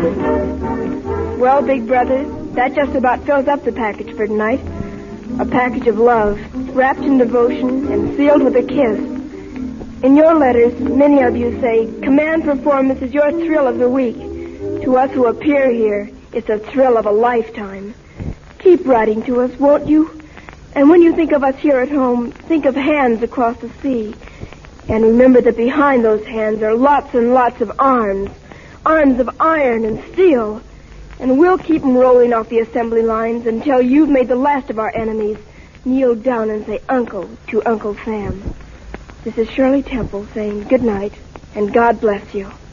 Well, big brother, that just about fills up the package for tonight. A package of love, wrapped in devotion and sealed with a kiss. In your letters, many of you say, command performance is your thrill of the week. To us who appear here, it's a thrill of a lifetime. Keep writing to us, won't you? And when you think of us here at home, think of hands across the sea. And remember that behind those hands are lots and lots of arms. Arms of iron and steel. And we'll keep them rolling off the assembly lines until you've made the last of our enemies kneel down and say uncle to Uncle Sam. This is Shirley Temple saying good night and God bless you.